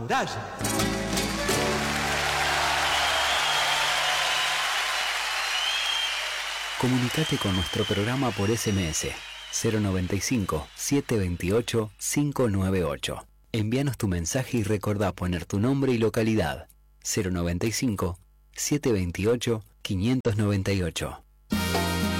muralla. Comunicate con nuestro programa por SMS 095 728 598. Envíanos tu mensaje y recordá poner tu nombre y localidad. 095 728 598.